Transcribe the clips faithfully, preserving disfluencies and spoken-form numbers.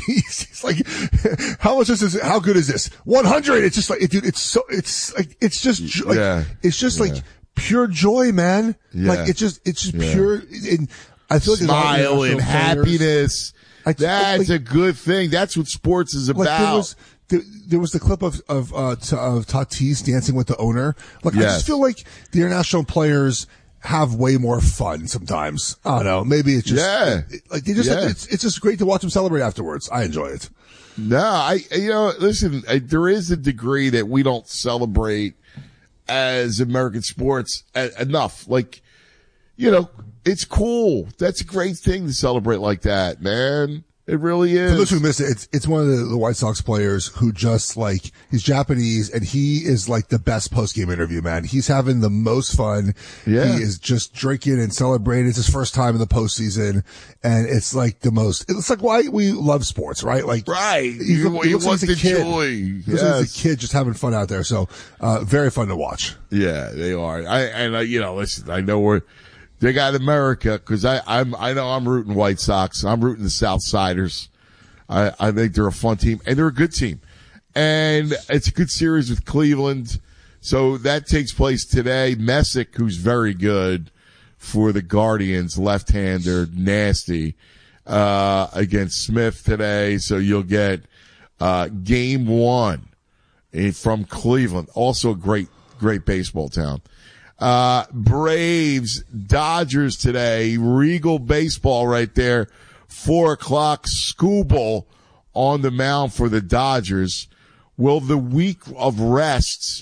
he's, he's like, how much is this? How good is this? one hundred. It's just like, dude, it's so, it's like, it's just, like, yeah. it's just yeah. like pure joy, man. Yeah. Like, it's just, it's just yeah. pure, and I feel like smile and happiness. I, That's like, a good thing. That's what sports is about. Like there was, there, there was the clip of, of, uh, t- of Tatis dancing with the owner. Like, yes. I just feel like the international players have way more fun sometimes. I don't know. Maybe it's just, yeah. it, like, they just, yeah. it's, it's just great to watch them celebrate afterwards. I enjoy it. No, I, you know, listen, I, there is a degree that we don't celebrate as American sports a, enough. Like, you know, it's cool. That's a great thing to celebrate like that, man. It really is. For those who miss it, it's, it's one of the, the White Sox players who just like, he's Japanese and he is like the best post-game interview, man. He's having the most fun. Yeah. He is just drinking and celebrating. It's his first time in the postseason and it's like the most, it's like why we love sports, right? Like, right. You, you, he you looks want like he's a the kid. joy. He looks yes. like he's a kid just having fun out there. So, uh, very fun to watch. Yeah, they are. I, and I, you know, listen, I know we're, they got America because I, I'm, I know I'm rooting White Sox. I'm rooting the Southsiders. I, I think they're a fun team and they're a good team. And it's a good series with Cleveland. So that takes place today. Messick, who's very good for the Guardians, left-hander, nasty, uh, against Smith today. So you'll get, uh, game one from Cleveland. Also a great, great baseball town. Uh, Braves, Dodgers today. Regal baseball right there. Four o'clock, Skubal on the mound for the Dodgers. Will the week of rests,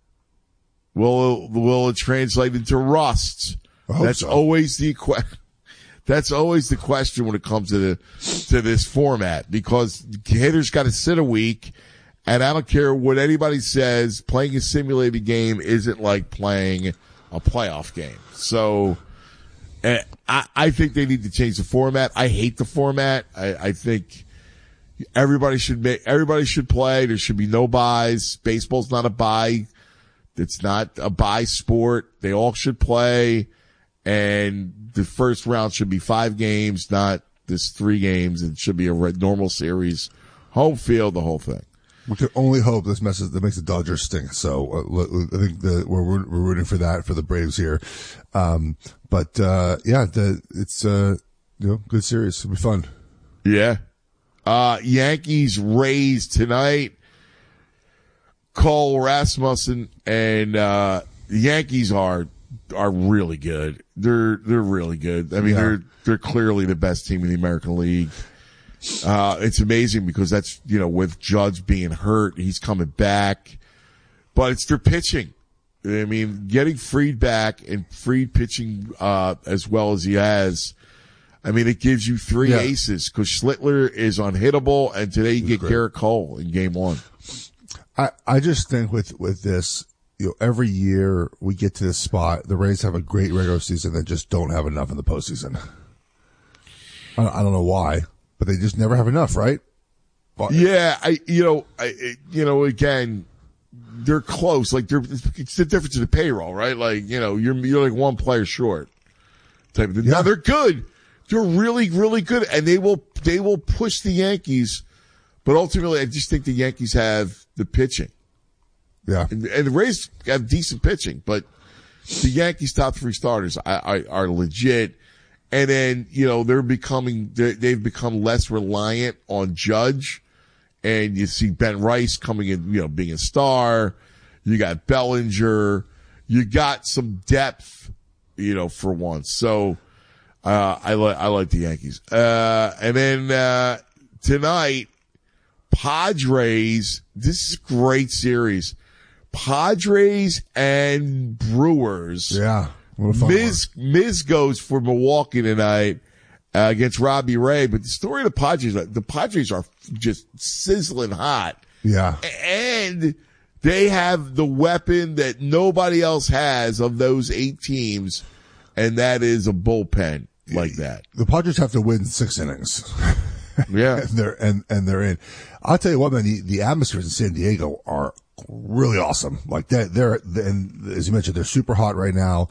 will, will it translate into rust? That's so. always the question. That's always the question when it comes to the, to this format because hitters got to sit a week. And I don't care what anybody says, playing a simulated game isn't like playing a playoff game. So, uh, I, I think they need to change the format. I hate the format. I, I think everybody should make, everybody should play. There should be no buys. Baseball's not a buy. It's not a buy sport. They all should play. And the first round should be five games, not this three games. It should be a normal series, home field, the whole thing. We can only hope this messes that makes the Dodgers stink. So uh, I think the, we're we're rooting for that for the Braves here. Um, but uh, yeah, the, it's uh, you know, good series. It'll be fun. Yeah. Uh, Yankees Rays tonight. Cole Rasmussen and uh, the Yankees are are really good. They're they're really good. I mean, yeah. they're they're clearly the best team in the American League. Uh, it's amazing because that's, you know, with Judge being hurt, he's coming back, but it's their pitching. I mean, getting Fried back and Fried pitching, uh, as well as he has. I mean, it gives you three yeah. aces because Schlittler is unhittable and today you get great. Garrett Cole in game one. I, I just think with, with this, you know, every year we get to this spot, the Rays have a great regular season that just don't have enough in the postseason. I don't, I don't know why. But they just never have enough, right? But, yeah, I, you know, I, you know, again, they're close. Like they're, it's the difference in the payroll, right? Like, you know, you're, you're like one player short type of thing. Yeah. Now they're good. They're really, really good. And they will, they will push the Yankees. But ultimately, I just think the Yankees have the pitching. Yeah. And, and the Rays have decent pitching, but the Yankees top three starters are, are, are legit. And then, you know, they're becoming, they're, they've become less reliant on Judge. And you see Ben Rice coming in, you know, being a star. You got Bellinger. You got some depth, you know, for once. So, uh, I like, I like the Yankees. Uh, and then, uh, tonight, Padres, this is a great series. Padres and Brewers. Yeah. Miz, Miz goes for Milwaukee tonight uh, against Robbie Ray, but the story of the Padres, the Padres are just sizzling hot. Yeah. And they have the weapon that nobody else has of those eight teams, and that is a bullpen like that. The Padres have to win six innings. Yeah. and they're, and, and they're in. I'll tell you what, man, the, the atmospheres in San Diego are really awesome. Like they're, they're, and as you mentioned, they're super hot right now.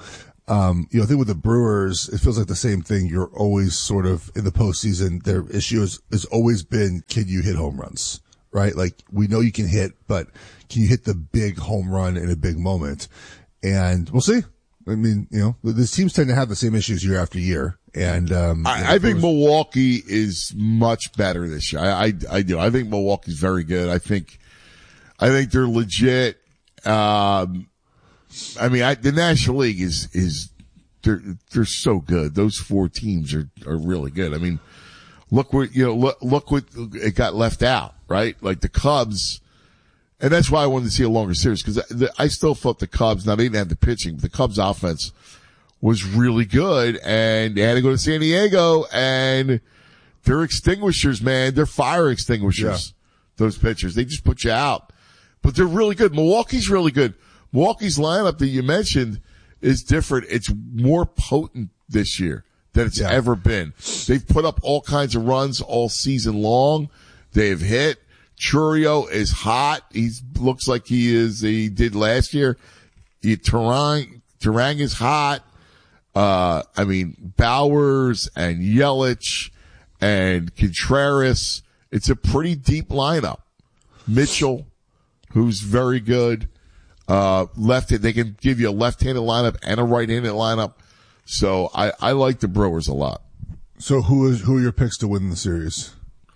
Um, you know, I think with the Brewers, it feels like the same thing. You're always sort of in the postseason. Their issue has, has always been, can you hit home runs? Right? Like, we know you can hit, but can you hit the big home run in a big moment? And we'll see. I mean, you know, these teams tend to have the same issues year after year. And, um, I, you know, I think was, Milwaukee is much better this year. I, I, I do. I think Milwaukee's very good. I think, I think they're legit. Um, I mean, I, the National League is, is, they're, they're so good. Those four teams are, are really good. I mean, look what, you know, look, look what it got left out, right? Like the Cubs, and that's why I wanted to see a longer series, because I, I still thought the Cubs, now they didn't have the pitching, but the Cubs offense was really good, and they had to go to San Diego, and they're extinguishers, man. They're fire extinguishers, yeah. Those pitchers. They just put you out. But they're really good. Milwaukee's really good. Milwaukee's lineup that you mentioned is different. It's more potent this year than it's yeah. ever been. They've put up all kinds of runs all season long. They've hit. Churio is hot. He looks like he is, he did last year. Turang, Turang is hot. Uh, I mean, Bowers and Yelich and Contreras. It's a pretty deep lineup. Mitchell, who's very good. Uh, left, they can give you a left-handed lineup and a right-handed lineup. So I, I like the Brewers a lot. So who is, who are your picks to win the series?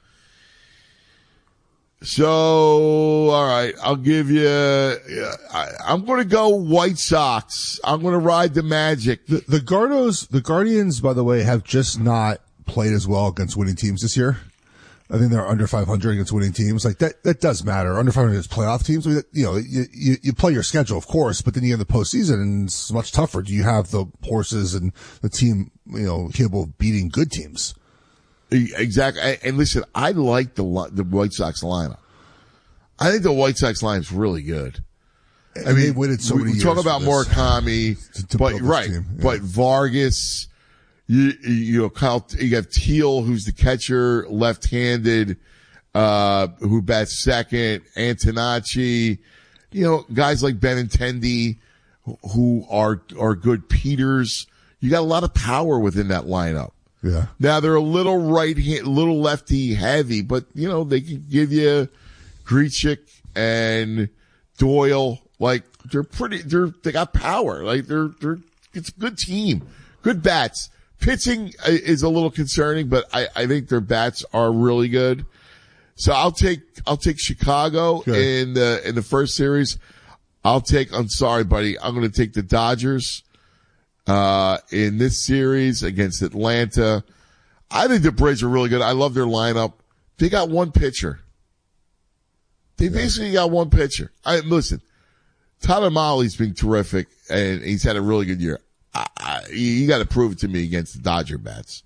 So, all right, I'll give you, I, I'm going to go White Sox. I'm going to ride the Magic. The, the Gardos, the Guardians, by the way, have just not played as well against winning teams this year. I think they're under five hundred against winning teams. Like that, that does matter. Under five hundred is playoff teams. I mean, you know, you, you, you play your schedule, of course, but then you have the postseason and it's much tougher. Do you have the horses and the team, you know, capable of beating good teams? Exactly. And listen, I like the, the White Sox lineup. I think the White Sox line is really good. I mean, they waited so we, many we years talk about Murakami, to, to but right, team. Yeah. But Vargas, you, you know, Kyle, you have Teal, who's the catcher, left-handed, uh, who bats second, Antonacci, you know, guys like Benintendi, who are, are good Peters. You got a lot of power within that lineup. Yeah. Now they're a little right hand, little lefty heavy, but you know, they can give you Grichuk and Doyle. Like they're pretty, they're, they got power. Like they're, they're, it's a good team, good bats. Pitching is a little concerning, but I, I think their bats are really good. So I'll take, I'll take Chicago good. in the, in the first series. I'll take, I'm sorry, buddy. I'm going to take the Dodgers. Uh, in this series against Atlanta. I think the Braves are really good. I love their lineup. They got one pitcher. They yeah. basically got one pitcher. I, listen, Tyler Mahle's been terrific and he's had a really good year. I, I, you got to prove it to me against the Dodger bats.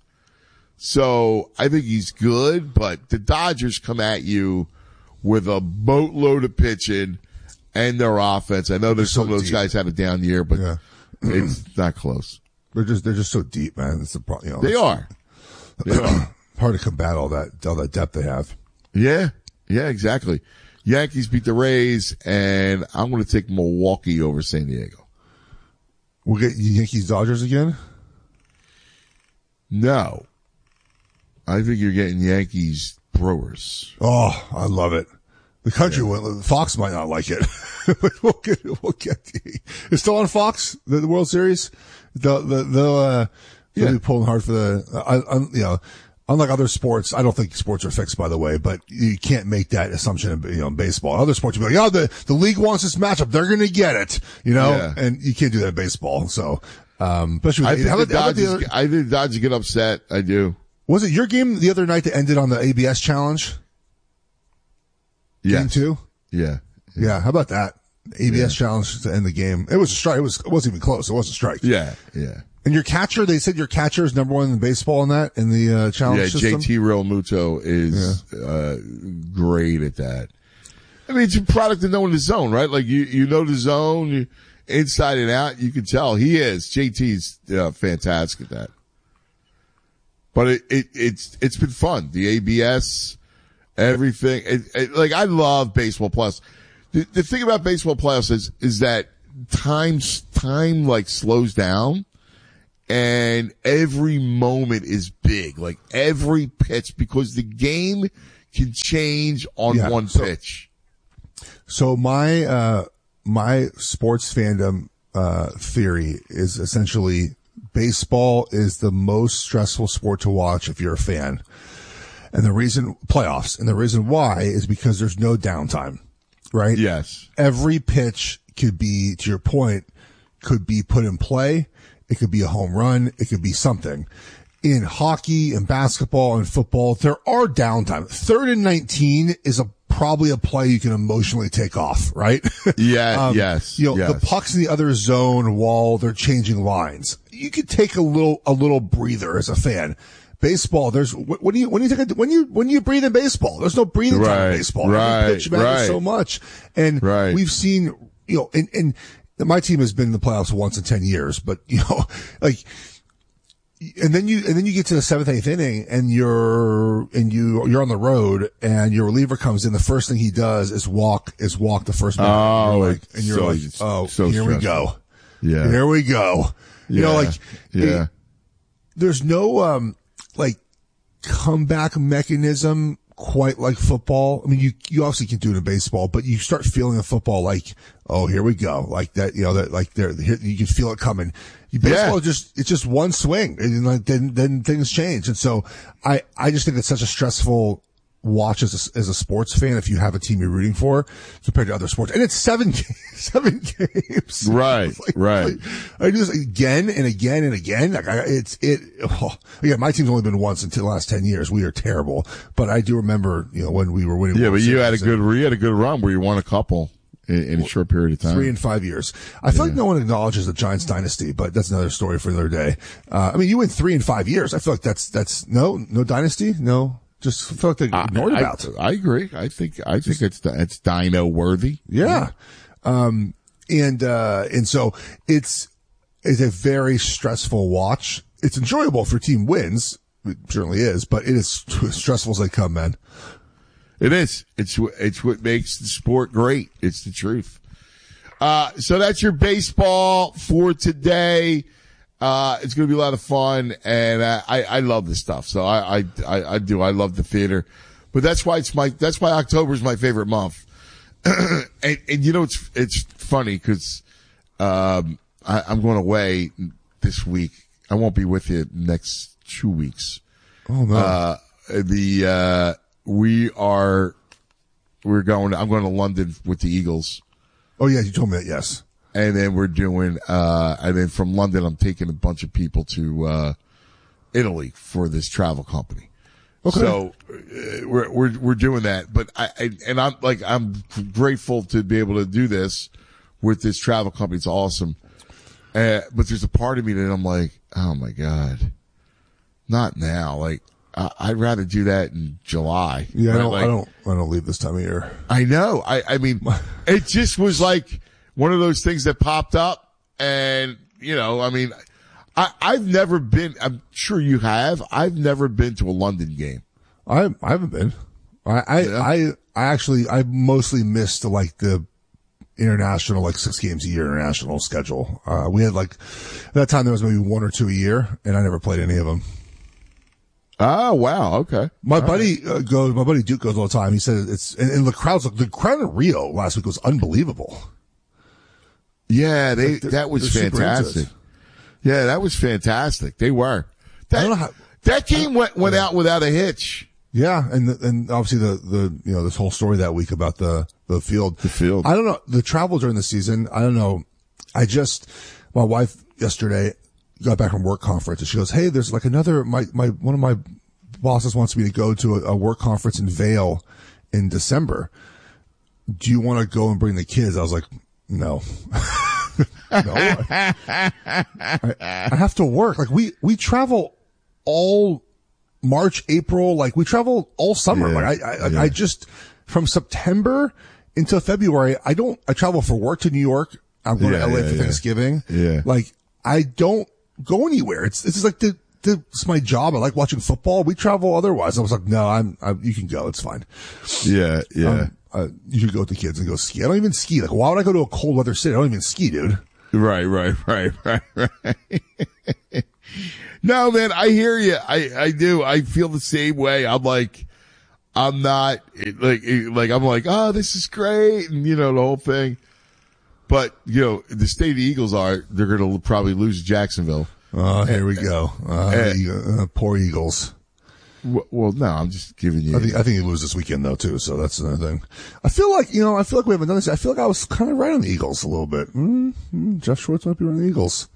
So I think he's good, but the Dodgers come at you with a boatload of pitching and their offense. I know there's some so of those deep. guys had a down year, but yeah. It's not close. They're just, they're just so deep, man. It's the problem. You know, they are. They are. Hard to combat all that, all that depth they have. Yeah. Yeah, exactly. Yankees beat the Rays and I'm going to take Milwaukee over San Diego. We'll get Yankees Dodgers again? No. I think you're getting Yankees Brewers. Oh, I love it. The country, yeah. will, Fox might not like it, but we'll get, we'll get the, it's still on Fox, the, the World Series. They'll, they'll, uh, they'll yeah. be pulling hard for the, I, I, you know, unlike other sports, I don't think sports are fixed, by the way, but you can't make that assumption in, you know, in baseball. Other sports, you'll be like, oh, the, the league wants this matchup. They're going to get it, you know, yeah. and you can't do that in baseball. So, um, especially, I think, how the about, how about Dodgers, the other, I think the Dodgers get upset. I do. Was it your game the other night that ended on the A B S challenge? Yes. Game two? Yeah. Yeah. Yeah. How about that? A B S yeah. challenge to end the game. It was a strike. It was, it wasn't even close. It wasn't a strike. Yeah. Yeah. And your catcher, they said your catcher is number one in baseball in that, in the, uh, challenge yeah, system? Yeah. J T Realmuto is, yeah. uh, great at that. I mean, it's a product of knowing the zone, right? Like you, you know the zone, you, inside and out, you can tell he is. J T's, uh, fantastic at that. But it, it, it's, it's been fun. The A B S, everything. It, it, like, I love Baseball Plus. The, the thing about Baseball Plus is, is that time, time, like, slows down. and every moment is big, like every pitch, because the game can change on Yeah, one so- pitch. So my, uh, my sports fandom, uh, theory is essentially baseball is the most stressful sport to watch if you're a fan. And the reason, playoffs, and the reason why is because there's no downtime, right? Yes. Every pitch could be, to your point, could be put in play. It could be a home run. It could be something. In hockey and basketball and football, there are downtime. Third and nineteen is a probably a play you can emotionally take off, right? Yeah, yes. You know, yes. the puck's in the other zone while they're changing lines. You could take a little, a little breather as a fan. Baseball, there's, when do you, when you take a, when you, when you breathe in baseball, there's no breathing time Right, in baseball. right, Every pitch matters right. so much. And Right. we've seen, you know, and, and my team has been in the playoffs once in ten years, but you know, like, and then you, and then you get to the seventh, eighth inning and you're, and you, you're on the road and your reliever comes in. The first thing he does is walk, is walk the first batter. Oh, and you're like, it's and you're so- like, it's oh, so here we stressful. go. Yeah. Here we go. You know, Yeah. like, Yeah. it- there's no, um, like comeback mechanism quite like football. I mean, you, you obviously can do it in baseball, but you start feeling in football like, oh, here we go. Like that, you know, that like there, here- you can feel it coming. Baseball Yeah. is just, it's just one swing and like then, then things change. And so I, I just think it's such a stressful watch as a, as a sports fan if you have a team you're rooting for compared to other sports. And it's seven games, seven games. Right, It's like- right. like, I do this again and again and again. Like I, it's, it, oh, again, my team's only been once in the last ten years. We are terrible, but I do remember, you know, when we were winning. Yeah, World but you had a Series good, you had a good run where you won a couple in, in a short period of time. three and five years. I feel like no one acknowledges the Giants dynasty, but that's another story for another day. Uh, I mean, you win three and five years. I feel like that's, that's no, no dynasty. No, just feel like they ignored I, about. I, I agree. I think, I think it's, it's dino worthy. Yeah. Um, and, uh, and so it's, it's a very stressful watch. It's enjoyable if your team wins. It certainly is, but it is as stressful as they come, man. It is. It's, wh- it's what makes the sport great. It's the truth. Uh, so that's your baseball for today. Uh, it's going to be a lot of fun, and uh, I, I love this stuff. So I, I, I, I do. I love the theater, but that's why it's my, that's why October is my favorite month. and, and you know, it's, it's funny because, um, I, I'm going away this week. I won't be with you next two weeks. Oh no. Uh, the, uh, we are, we're going, I'm going to London with the Eagles. oh yeah, you told me that. Yes. And then we're doing, uh, and then from London, I'm taking a bunch of people to, uh, Italy for this travel company. Okay. So uh, we're, we're, we're doing that. But I, I, and I'm like, I'm grateful to be able to do this with this travel company. It's awesome. Uh, but there's a part of me that I'm like, oh my God, not now. Like, I, I'd rather do that in July. Yeah, I Right? don't, Like, I don't, I don't leave this time of year. I know. I, I mean, it just was like one of those things that popped up and, you know, I mean, I, I've never been, I'm sure you have. I've never been to a London game. I, I haven't been. I, I, Yeah. I, I actually, I mostly missed like the international, like six games a year international schedule. Uh, we had like, at that time there was maybe one or two a year and I never played any of them. Oh, wow. Okay. My buddy uh, goes, my buddy Duke goes all the time. He said it's, and, and the crowds, the crowd in Rio last week was unbelievable. Yeah, they, Like, they're- that was they're super into fantastic. it. Yeah, that was fantastic. They were. That, I don't know how- that game went, went out without a hitch. Yeah, and the, and obviously the the you know this whole story that week about the the field. The field. I don't know the travel during the season. I don't know. I just my wife yesterday got back from work conference and she goes, "Hey, there's like another my my one of my bosses wants me to go to a, a work conference in Vail in December. Do you want to go and bring the kids?" I was like, "No." No, I, I have to work. Like we, we travel all March, April, like we travel all summer. Yeah, Like I, I, yeah. I just from September until February, I don't, I travel for work to New York. I'm going Yeah, to L A yeah, for yeah. Thanksgiving. Yeah. Like I don't go anywhere. It's, this is like the, the, it's my job. I like watching football. We travel otherwise. I was like, no, I'm, I, you can go. It's fine. Yeah, yeah. Um, uh, you should go with the kids and go ski. I don't even ski. Like, why would I go to a cold weather city? I don't even ski, dude. Right, right, right, right, right. No, man, I hear you. I, I do. I feel the same way. I'm like, I'm not like, like, I'm like, oh, this is great. And you know, the whole thing. But, you know, the state of the Eagles are, they're going to probably lose Jacksonville. Oh, here we go. Uh, and, uh, poor Eagles. Well, no, I'm just giving you. I think, I think you lose this weekend though too, so that's another thing. I feel like, you know, I feel like we haven't done this. I feel like I was kind of right on the Eagles a little bit. Mm-hmm. Jeff Schwartz might be right on the Eagles.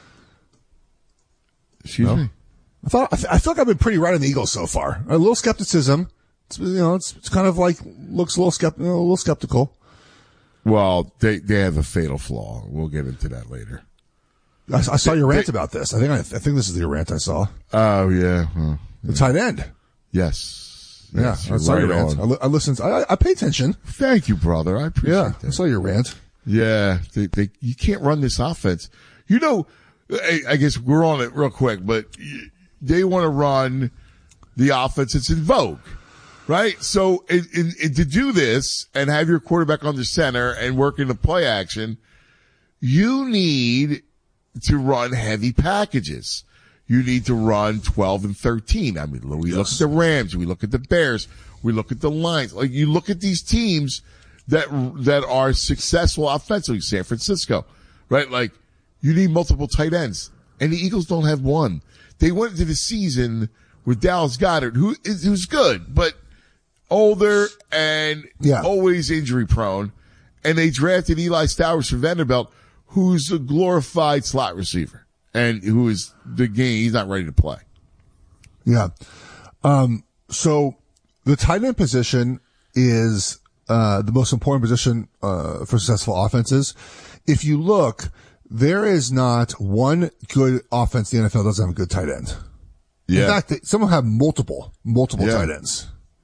Excuse no? me? I thought, I, th- I feel like I've been pretty right on the Eagles so far. A little skepticism. It's, you know, it's, it's kind of like, looks a little skept, you know, a little skeptical. Well, they, they have a fatal flaw. We'll get into that later. I, I saw your rant they, about this. I think I, I think this is the rant I saw. Oh yeah. Huh. The tight end. Yes. Yeah, yes, I saw right your rant. I, li- I listened. To, I, I pay attention. Thank you, brother. I appreciate yeah, that. I saw your rant. Yeah, they, they, you can't run this offense. You know, I, I guess we're on it real quick, but they want to run the offense that's in vogue, right? So in, in, in, to do this and have your quarterback under center and work in the play action, you need to run heavy packages. You need to run twelve and thirteen. I mean, we yes. look at the Rams, we look at the Bears, we look at the Lions. Like, you look at these teams that, that are successful offensively, San Francisco, right? Like, you need multiple tight ends. And the Eagles don't have one. They went into the season with Dallas Goedert, who is, who's good, but older and yeah. always injury prone. And they drafted Eli Stowers from Vanderbilt, who's a glorified slot receiver and who is the game. He's not ready to play. Yeah. Um, so the tight end position is, uh, the most important position, uh, for successful offenses. If you look, there is not one good offense in the N F L that doesn't have a good tight end. Yeah. In fact, they, some have multiple, multiple yeah. tight ends.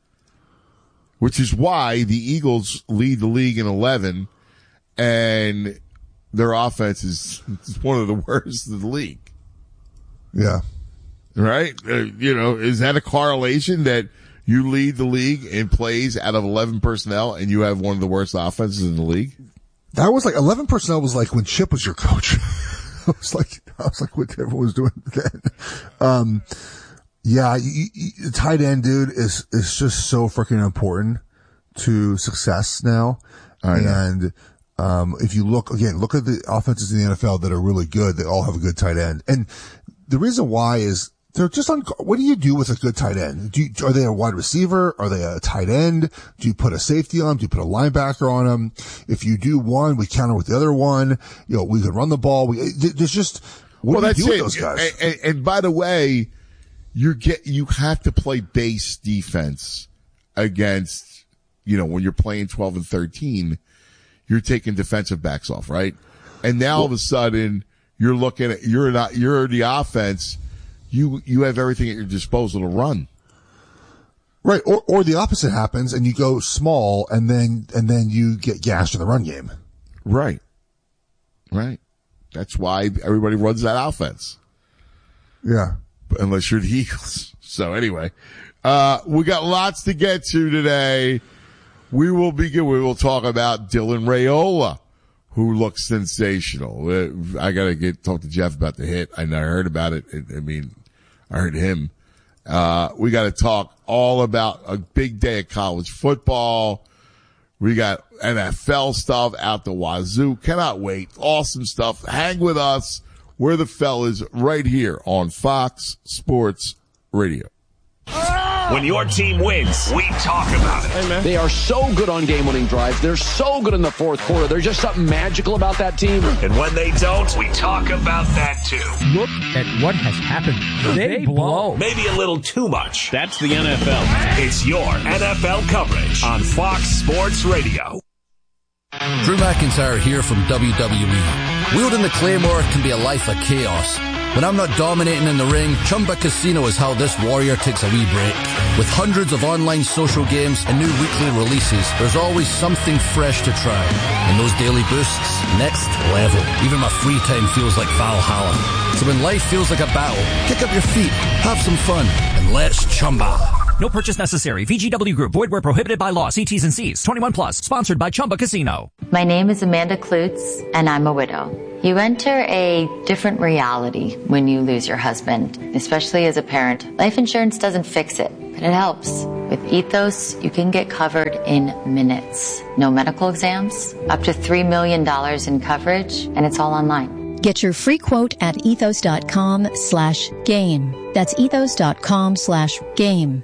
Which is why the Eagles lead the league in eleven and their offense is one of the worst in the league. Yeah. Right? Uh, you know, is that a correlation that you lead the league in plays out of eleven personnel and you have one of the worst offenses in the league? That was like eleven personnel was like when Chip was your coach. I was like, I was like what everyone was doing then. Um, yeah, you, you, the tight end, dude, is, is just so freaking important to success now. I know. And, um, if you look, again, look at the offenses in the N F L that are really good. They all have a good tight end. And the reason why is they're just on, what do you do with a good tight end? Do you, are they a wide receiver? Are they a tight end? Do you put a safety on them? Do you put a linebacker on them? If you do one, we counter with the other one. You know, we can run the ball. We, there's just, what well, do you do it. with those guys? And, and, and by the way, you get, you have to play base defense against, you know, when you're playing twelve and thirteen, you're taking defensive backs off, right? And now all of a sudden you're looking at, you're not, you're the offense. You, you have everything at your disposal to run. Right. Or, or the opposite happens and you go small and then, and then you get gashed in the run game. Right. Right. That's why everybody runs that offense. Yeah. Unless you're the Eagles. So anyway, uh, we got lots to get to today. We will begin. We will talk about Dylan Raiola, who looks sensational. Uh, I gotta get, talk to Jeff about the hit. I never heard about it. I, I mean, I heard him. Uh, we gotta talk all about a big day of college football. We got N F L stuff out the wazoo. Cannot wait. Awesome stuff. Hang with us. We're the fellas right here on Fox Sports Radio. When your team wins, we talk about it. Hey, they are so good on game-winning drives. They're so good in the fourth quarter. There's just something magical about that team. And when they don't, we talk about that too. Look at what has happened. They, they blow. Maybe a little too much. That's the N F L. It's your N F L coverage on Fox Sports Radio. Drew McIntyre here from W W E. Wielding the Claymore can be a life of chaos. When I'm not dominating in the ring, Chumba Casino is how this warrior takes a wee break. With hundreds of online social games and new weekly releases, there's always something fresh to try. And those daily boosts, next level. Even my free time feels like Valhalla. So when life feels like a battle, kick up your feet, have some fun, and let's Chumba. No purchase necessary. V G W Group. Void where prohibited by law. See T's and C's. twenty-one plus. Sponsored by Chumba Casino. My name is Amanda Klutz, and I'm a widow. You enter a different reality when you lose your husband, especially as a parent. Life insurance doesn't fix it, but it helps. With Ethos, you can get covered in minutes. No medical exams, up to three million dollars in coverage, and it's all online. Get your free quote at ethos.com slash game. That's ethos.com slash game.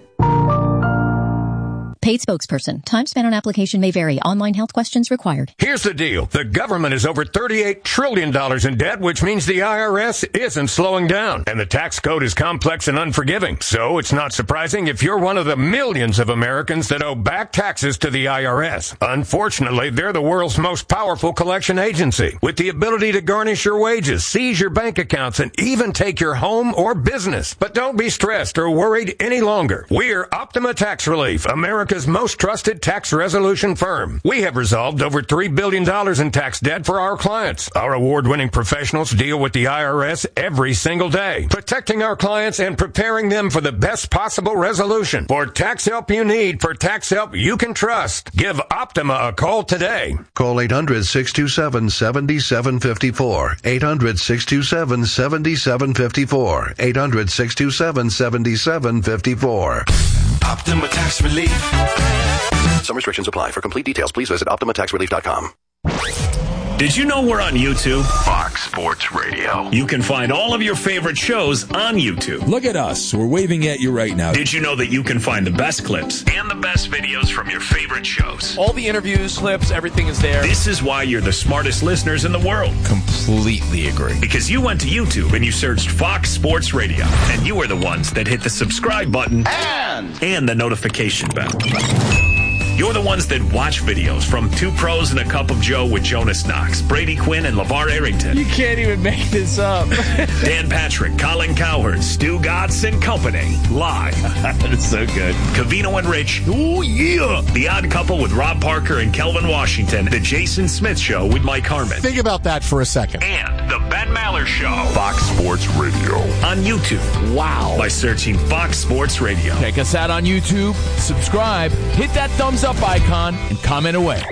Paid spokesperson. Time spent on application may vary. Online health questions required. Here's the deal. The government is over thirty-eight trillion dollars in debt, which means the I R S isn't slowing down. And the tax code is complex and unforgiving. So it's not surprising if you're one of the millions of Americans that owe back taxes to the I R S. Unfortunately, they're the world's most powerful collection agency, with the ability to garnish your wages, seize your bank accounts, and even take your home or business. But don't be stressed or worried any longer. We're Optima Tax Relief, America's most trusted tax resolution firm. We have resolved over three billion dollars in tax debt for our clients. Our award-winning professionals deal with the I R S every single day, protecting our clients and preparing them for the best possible resolution. For tax help you need, for tax help you can trust, give Optima a call today. Call eight hundred, six two seven, seven seven five four. eight hundred, six two seven, seven seven five four. eight hundred, six two seven, seven seven five four. Optima Tax Relief. Some restrictions apply. For complete details, please visit optima tax relief dot com. Did you know we're on YouTube? Fox Sports Radio. You can find all of your favorite shows on YouTube. Look at us. We're waving at you right now. Did you know that you can find the best clips and the best videos from your favorite shows? All the interviews, clips, everything is there. This is why you're the smartest listeners in the world. Completely agree. Because you went to YouTube and you searched Fox Sports Radio, and you were the ones that hit the subscribe button and, and the notification bell. You're the ones that watch videos from Two Pros and a Cup of Joe with Jonas Knox, Brady Quinn, and LeVar Arrington. You can't even make this up. Dan Patrick, Colin Cowherd, Stu Gatz and Company. Live. That's so good. Covino and Rich. Oh, yeah. The Odd Couple with Rob Parker and Kelvin Washington. The Jason Smith Show with Mike Harmon. Think about that for a second. And The Ben Maller Show. Fox Sports Radio. On YouTube. Wow. By searching Fox Sports Radio. Check us out on YouTube. Subscribe. Hit that thumbs up icon and comment away.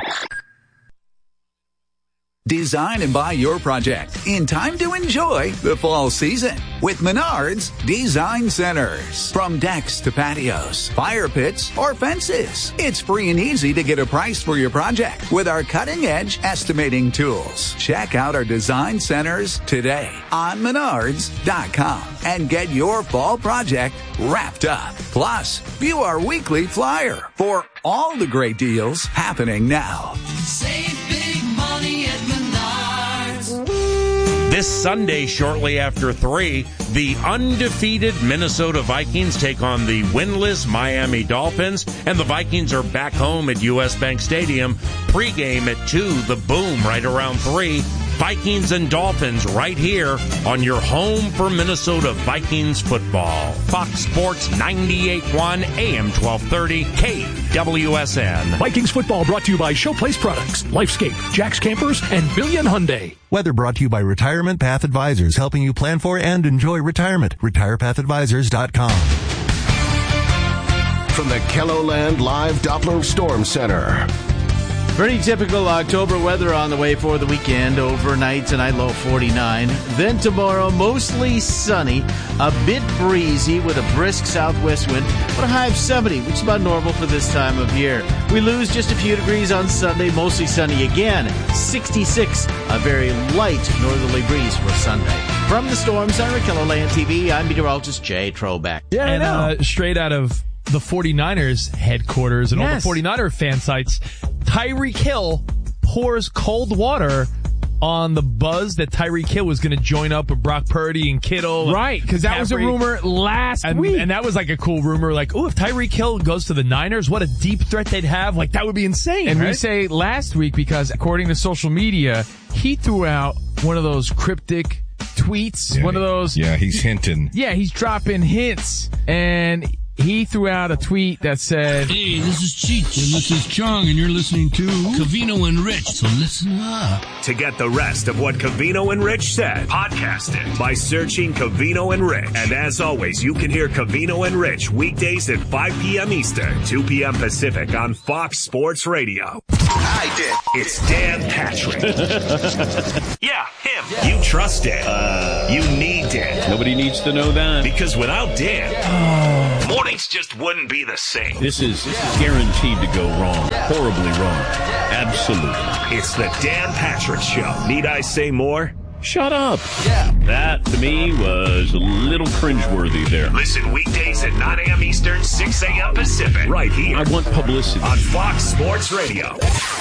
Design and buy your project in time to enjoy the fall season with Menards Design Centers. From decks to patios, fire pits, or fences, it's free and easy to get a price for your project with our cutting-edge estimating tools. Check out our design centers today on menards dot com and get your fall project wrapped up. Plus, view our weekly flyer for all the great deals happening now. Save big money at Menards. This Sunday, shortly after three, the undefeated Minnesota Vikings take on the winless Miami Dolphins, and the Vikings are back home at U S Bank Stadium. Pre-game at two, the Boom right around three. Vikings and Dolphins right here on your home for Minnesota Vikings football. Fox Sports ninety-eight point one A M twelve thirty K W S N. Vikings football brought to you by Showplace Products, Lifescape, Jack's Campers, and Billion Hyundai. Weather brought to you by Retirement Path Advisors, helping you plan for and enjoy retirement. retire path advisors dot com. From the KELOLAND Live Doppler Storm Center. Pretty typical October weather on the way for the weekend. Overnight tonight, low forty-nine. Then tomorrow, mostly sunny, a bit breezy with a brisk southwest wind, but a high of seventy, which is about normal for this time of year. We lose just a few degrees on Sunday, mostly sunny again. sixty-six, a very light northerly breeze for Sunday. From the Storm Center at KELOLAND T V, I'm meteorologist Jay Trobeck. Yeah, and uh, straight out of the 49ers headquarters and yes. all the 49er fan sites, Tyreek Hill pours cold water on the buzz that Tyreek Hill was going to join up with Brock Purdy and Kittle. Right, because that was a rumor last and, week. And that was like a cool rumor, like, oh, if Tyreek Hill goes to the Niners, what a deep threat they'd have. Like, that would be insane, And right? we say last week because, according to social media, he threw out one of those cryptic tweets, yeah, one of those. Yeah, he's hinting. Yeah, he's dropping hints. And he threw out a tweet that said, "Hey, this is Cheech, and this is Chong, and you're listening to Covino and Rich, so listen up." To get the rest of what Covino and Rich said, podcast it by searching Covino and Rich. And as always, you can hear Covino and Rich weekdays at five p.m. Eastern, two p.m. Pacific on Fox Sports Radio. I did. It's Dan Patrick. Yeah, him. Yeah. You trust Dan. Uh, you need Dan. Nobody needs to know that. Because without Dan, yeah. mornings just wouldn't be the same. This is, this is guaranteed to go wrong. Yeah. Horribly wrong. Absolutely. It's the Dan Patrick Show. Need I say more? Shut up. Yeah. That, to me, was a little cringeworthy there. Listen weekdays at nine a.m. Eastern, six a.m. Pacific. Right here. I want publicity. On Fox Sports Radio.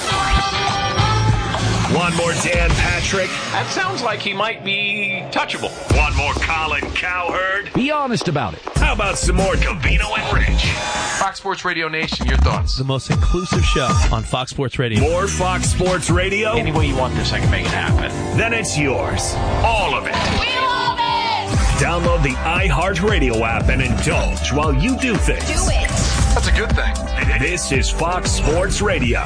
One more Dan Patrick. That sounds like he might be touchable. One more Colin Cowherd. Be honest about it. How about some more Covino and Rich? Fox Sports Radio Nation, your thoughts? The most inclusive show on Fox Sports Radio. More Fox Sports Radio? Any way you want this, I can make it happen. Then it's yours. All of it. We love it! Download the iHeartRadio app and indulge while you do things. Do it. That's a good thing. This is Fox Sports Radio.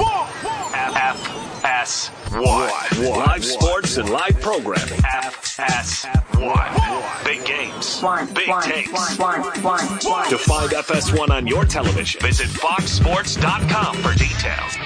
F S one. Live sports and live programming. F S one. Big games. Big takes. To find F S one on your television, visit fox sports dot com for details.